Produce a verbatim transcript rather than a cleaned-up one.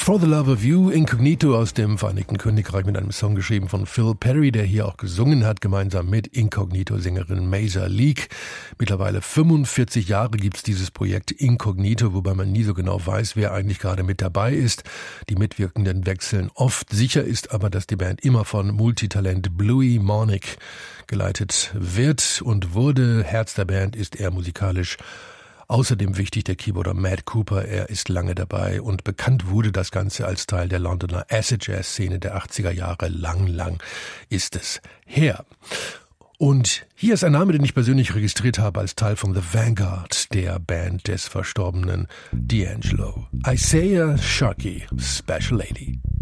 For the Love of You, Incognito aus dem Vereinigten Königreich mit einem Song geschrieben von Phil Perry, der hier auch gesungen hat, gemeinsam mit Incognito-Sängerin Maysa Leak. Mittlerweile fünfundvierzig Jahre gibt's dieses Projekt Incognito, wobei man nie so genau weiß, wer eigentlich gerade mit dabei ist. Die Mitwirkenden wechseln oft. Sicher ist aber, dass die Band immer von Multitalent Bluey Mornick geleitet wird und wurde. Herz der Band ist er musikalisch. Außerdem wichtig der Keyboarder Matt Cooper, er ist lange dabei und bekannt wurde das Ganze als Teil der Londoner Acid Jazz Szene der achtziger Jahre. Lang, lang ist es her. Und hier ist ein Name, den ich persönlich registriert habe als Teil von The Vanguard, der Band des verstorbenen D'Angelo. Isaiah Sharkey, Special Lady.